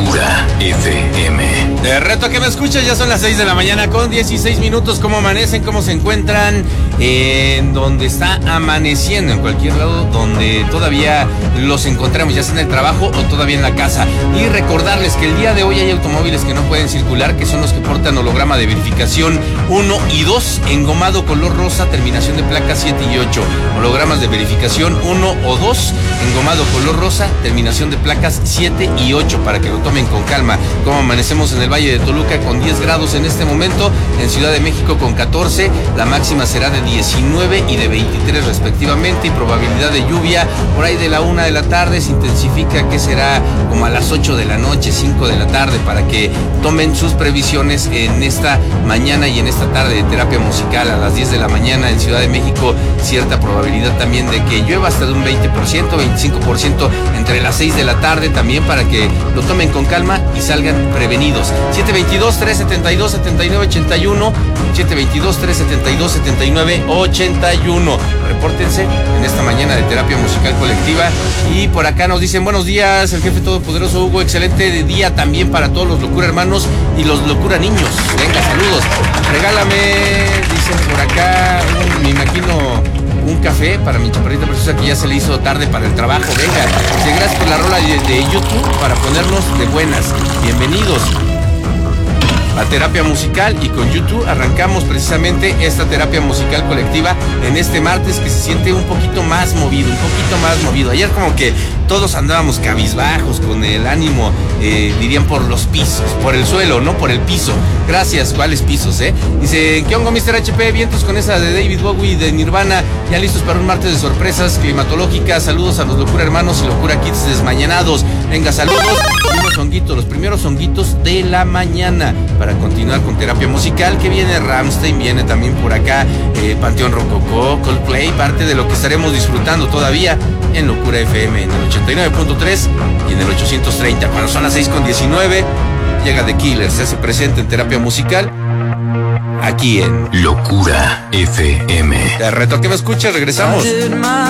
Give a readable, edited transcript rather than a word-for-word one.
Locura FM. De reto que me escuchas, ya son las 6 de la mañana con 16 minutos. ¿Cómo amanecen? ¿Cómo se encuentran? En donde está amaneciendo, en cualquier lado donde todavía los encontramos, ya sea en el trabajo o todavía en la casa. Y recordarles que el día de hoy hay automóviles que no pueden circular, que son los que portan holograma de verificación 1 y 2, engomado color rosa, terminación de placas 7 y 8. Hologramas de verificación 1 o 2, engomado color rosa, terminación de placas 7 y 8, para que lo tomen con calma. Como amanecemos en el Valle de Toluca con 10 grados en este momento, en Ciudad de México con 14, la máxima será de 19 y de 23 respectivamente, y probabilidad de lluvia por ahí de la 1 de la tarde, se intensifica que será como a las 8 de la noche, 5 de la tarde, para que tomen sus previsiones en esta mañana y en esta tarde de terapia musical. A las 10 de la mañana en Ciudad de México, cierta probabilidad también de que llueva hasta de un 20%, 25% entre las 6 de la tarde, también para que lo tomen con calma y salgan prevenidos. 722-372-7981, 722-372-7981. Repórtense en esta mañana de terapia musical colectiva. Y por acá nos dicen: buenos días, el jefe todopoderoso Hugo, excelente día también para todos los locura hermanos y los locura niños. Venga, saludos. Regálame, dicen por acá, me imagino, un café para mi chaparrita preciosa que ya se le hizo tarde para el trabajo. Venga, gracias por la rola de YouTube para ponernos de buenas. Bienvenidos a terapia musical, y con YouTube arrancamos precisamente esta terapia musical colectiva en este martes que se siente un poquito más movido, Ayer como que todos andábamos cabizbajos, con el ánimo, dirían, por los pisos, por el suelo, no por el piso. Gracias. ¿Cuáles pisos, Dice: ¿qué onda, Mr. HP? Vientos con esa de David Bowie de Nirvana, ya listos para un martes de sorpresas climatológicas. Saludos a los locura hermanos y locura kids desmañanados. Venga, saludos. Unos honguitos, los primeros honguitos de la mañana, para continuar con terapia musical, que viene Rammstein, viene también por acá Panteón Rococó, Coldplay, parte de lo que estaremos disfrutando todavía en Locura FM, en el 89.3 y en el 830. Cuando son las 6:19, llega The Killers, se hace presente en terapia musical, aquí en Locura FM. Te reto que me escuches, regresamos.